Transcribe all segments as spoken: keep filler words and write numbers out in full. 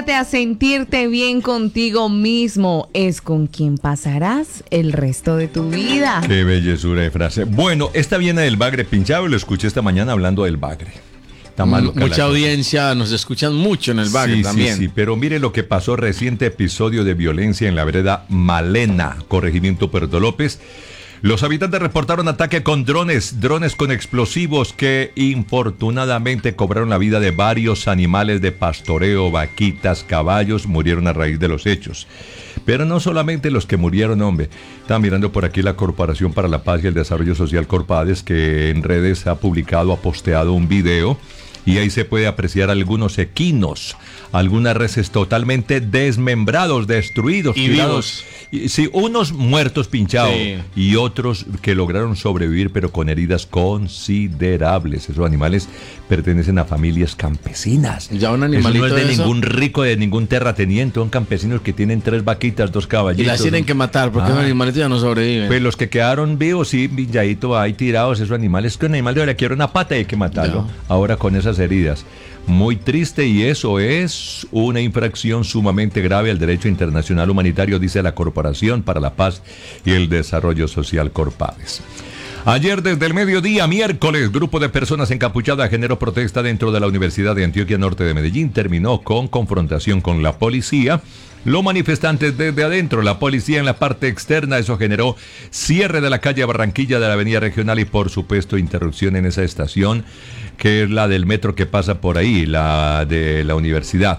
A sentirte bien contigo mismo es con quien pasarás el resto de tu vida. Qué bellezura de frase. Bueno, esta viene del bagre pinchado y lo escuché esta mañana hablando del bagre. Está malo, mucha audiencia, nos escuchan mucho en el bagre sí, también. Sí, sí, pero mire lo que pasó, reciente episodio de violencia en la vereda Malena, corregimiento Puerto López. Los habitantes reportaron ataque con drones, drones con explosivos que infortunadamente cobraron la vida de varios animales de pastoreo, vaquitas, caballos, murieron a raíz de los hechos. Pero no solamente los que murieron, hombre. Estaba mirando por aquí la Corporación para la Paz y el Desarrollo Social Corpades, que en redes ha publicado, ha posteado un video. Y ahí se puede apreciar algunos equinos, algunas reses totalmente desmembrados, destruidos, y tirados. Y, sí, unos muertos pinchados, sí, y otros que lograron sobrevivir pero con heridas considerables. Esos animales pertenecen a familias campesinas. Ya un animalito eso no es de eso. ningún rico, de ningún terrateniente, son campesinos que tienen tres vaquitas, dos caballitos. Y las tienen que matar porque ah, los animalitos ya no sobreviven. Pues los que quedaron vivos, sí, villadito ahí tirados, esos animales, que un animal de le quiere una pata y hay que matarlo. No. Ahora con esas heridas. Muy triste, y eso es una infracción sumamente grave al derecho internacional humanitario, dice la Corporación para la Paz y el Desarrollo Social Corpades. Ayer desde el mediodía, miércoles, grupo de personas encapuchadas generó protesta dentro de la Universidad de Antioquia Norte de Medellín. Terminó con confrontación con la policía. Los manifestantes desde adentro, la policía en la parte externa. Eso generó cierre de la calle Barranquilla de la avenida regional y por supuesto interrupción en esa estación que es la del metro que pasa por ahí, la de la universidad.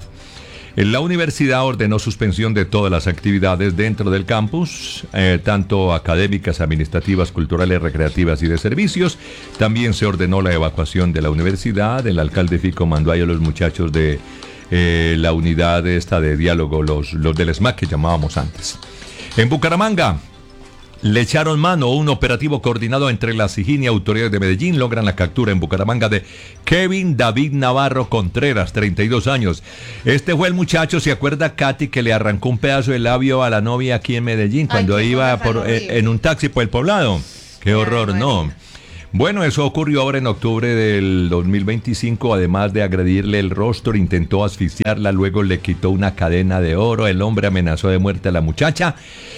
La universidad ordenó suspensión de todas las actividades dentro del campus, eh, tanto académicas, administrativas, culturales, recreativas y de servicios. También se ordenó la evacuación de la universidad. El alcalde Fico mandó ahí a los muchachos de eh, la unidad esta de diálogo, los, los del SMAC que llamábamos antes. En Bucaramanga le echaron mano a un operativo coordinado entre la SIJIN y autoridades de Medellín. Logran la captura en Bucaramanga de Kevin David Navarro Contreras, treinta y dos años. Este fue el muchacho, ¿se acuerda, Katy, que le arrancó un pedazo de labio a la novia aquí en Medellín cuando Ay, iba por, eh, en un taxi por el poblado? Qué horror, ¿no? Bueno, eso ocurrió ahora en octubre del dos mil veinticinco. Además de agredirle el rostro, intentó asfixiarla, luego le quitó una cadena de oro. El hombre amenazó de muerte a la muchacha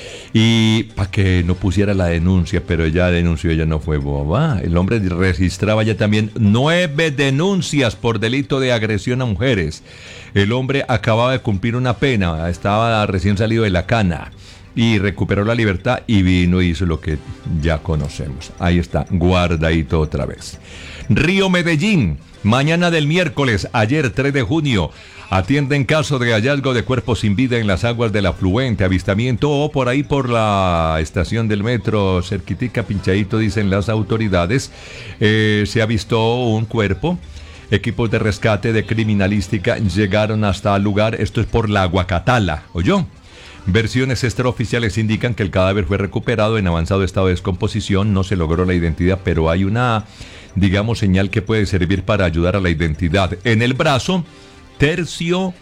y para que no pusiera la denuncia, pero ella denunció, ella no fue boba. El hombre registraba ya también nueve denuncias por delito de agresión a mujeres. El hombre acababa de cumplir una pena, estaba recién salido de la cana y recuperó la libertad y vino y hizo lo que ya conocemos. Ahí está, guardadito otra vez. Río Medellín, mañana del miércoles, ayer tres de junio, atienden caso de hallazgo de cuerpo sin vida en las aguas del afluente, avistamiento o por ahí por la estación del metro, cerquitica, pinchadito, dicen las autoridades. Eh, se avistó un cuerpo. Equipos de rescate de criminalística llegaron hasta el lugar. Esto es por la Guacatala, ¿oyó? Versiones extraoficiales indican que el cadáver fue recuperado en avanzado estado de descomposición. No se logró la identidad, pero hay una, digamos, señal que puede servir para ayudar a la identidad. En el brazo, tercio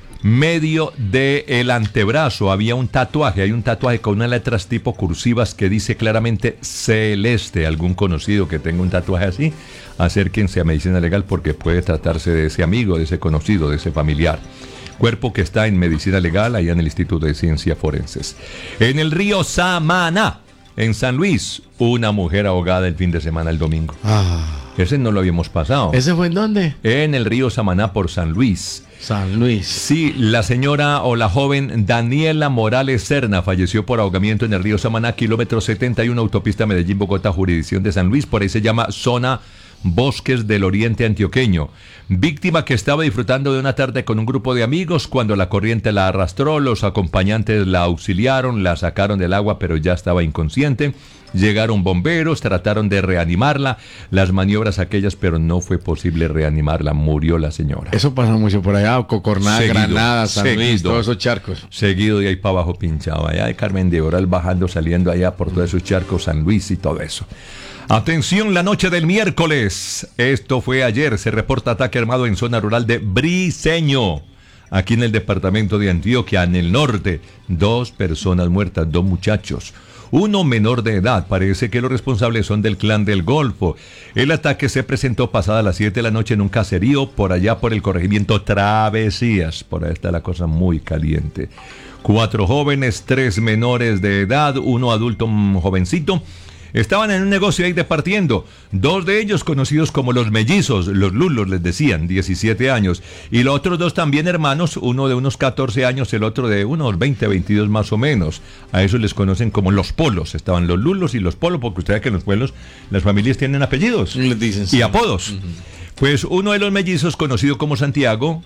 medio del antebrazo, había un tatuaje. Hay un tatuaje con unas letras tipo cursivas que dice claramente celeste. Algún conocido que tenga un tatuaje así, acérquense a Medicina Legal porque puede tratarse de ese amigo, de ese conocido, de ese familiar. Cuerpo que está en Medicina Legal, allá en el Instituto de Ciencias Forenses. En el río Samaná, en San Luis, una mujer ahogada el fin de semana, el domingo. Ah. Ese no lo habíamos pasado. ¿Ese fue en dónde? En el río Samaná por San Luis. San Luis. Sí, la señora o la joven Daniela Morales Serna falleció por ahogamiento en el río Samaná, kilómetro setenta y uno, autopista Medellín-Bogotá, jurisdicción de San Luis. Por ahí se llama zona Bosques del Oriente Antioqueño. Víctima que estaba disfrutando de una tarde con un grupo de amigos cuando la corriente la arrastró. Los acompañantes la auxiliaron, la sacaron del agua, pero ya estaba inconsciente. Llegaron bomberos, trataron de reanimarla, las maniobras aquellas, pero no fue posible reanimarla, murió la señora. Eso pasa mucho por allá, Cocorná, Granada, San seguido, Luis, todos esos charcos. Seguido de ahí para abajo pinchado, allá de Carmen de Oral bajando, saliendo allá por todos esos charcos, San Luis y todo eso. Atención, la noche del miércoles, esto fue ayer, se reporta ataque armado en zona rural de Briceño, aquí en el departamento de Antioquia, en el norte. Dos personas muertas, dos muchachos. uno menor de edad. Parece que los responsables son del Clan del Golfo. El ataque se presentó pasada las siete de la noche en un caserío por allá por el corregimiento Travesías. Por ahí está la cosa muy caliente. Cuatro jóvenes, tres menores de edad, uno adulto, un jovencito. Estaban en un negocio ahí departiendo. Dos de ellos conocidos como los mellizos, los lulos les decían, diecisiete años. Y los otros dos también hermanos, uno de unos catorce años, el otro de unos veinte, veintidós más o menos. A eso les conocen como los polos. Estaban los lulos y los polos, porque usted sabe que en los pueblos las familias tienen apellidos les dicen, sí. y apodos. Uh-huh. Pues uno de los mellizos, conocido como Santiago,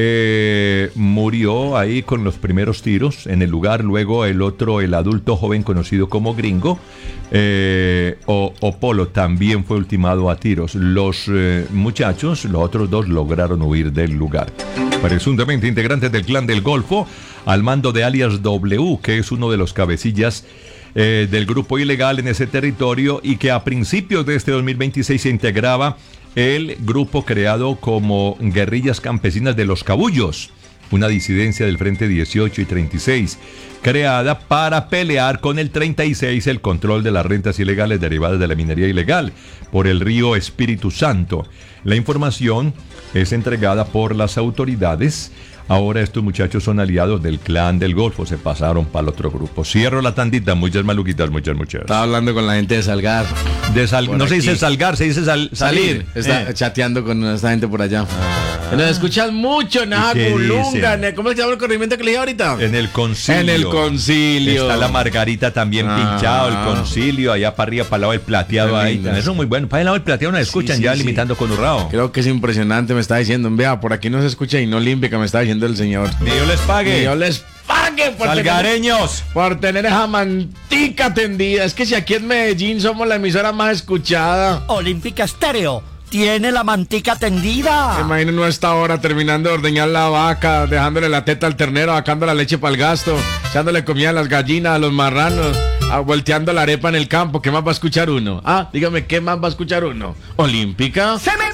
Eh, murió ahí con los primeros tiros en el lugar. Luego el otro, el adulto joven conocido como Gringo, eh, o, o Polo, también fue ultimado a tiros. Los eh, muchachos, los otros dos, lograron huir del lugar. Presuntamente integrantes del Clan del Golfo, al mando de alias W, que es uno de los cabecillas eh, del grupo ilegal en ese territorio, y que a principios de este dos mil veintiséis se integraba el grupo creado como Guerrillas Campesinas de los Cabullos, una disidencia del Frente dieciocho y treinta y seis, creada para pelear con el treinta y seis el control de las rentas ilegales derivadas de la minería ilegal por el río Espíritu Santo. La información es entregada por las autoridades. Ahora estos muchachos son aliados del Clan del Golfo, se pasaron para el otro grupo. Cierro la tandita, muchas maluquitas, muchas, muchas. Estaba hablando con la gente de Salgar. De sal, no aquí. Se dice salgar, se dice sal, salir. salir. Está eh. chateando con esta gente por allá. Ah. Nos escuchan mucho, Naculunga. ¿Cómo se llama el corregimiento que le dije ahorita? En el concilio. En el concilio. Está la Margarita también ah. pinchado, el concilio, allá para arriba, para el lado del plateado ahí. Eso es muy bueno. Para el lado del plateado nos escuchan sí, sí, ya sí. limitando con Urrao. Creo que es impresionante, me está diciendo. Vea, por aquí no se escucha y no Olímpica, me está diciendo el señor. Ni Dios les pague. Ni Dios les pague por salgareños. Tener, por tener esa mantica tendida. Es que si aquí en Medellín somos la emisora más escuchada. Olímpica Estéreo tiene la mantica tendida. Imagínense a esta hora terminando de ordeñar la vaca, dejándole la teta al ternero, sacando la leche para el gasto, echándole comida a las gallinas, a los marranos, a, volteando la arepa en el campo. ¿Qué más va a escuchar uno? Ah, dígame, ¿qué más va a escuchar uno? Olímpica. Se me